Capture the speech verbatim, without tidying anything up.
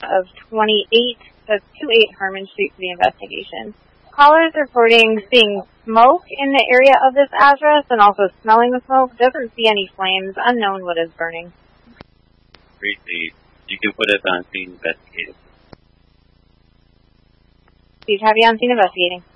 of twenty-eight, that's two eight Herman Street for the investigation. Callers reporting seeing smoke in the area of this address and also smelling the smoke. Doesn't see any flames. Unknown what is burning. Appreciate. You can put us on scene investigating. Please have you on scene investigating.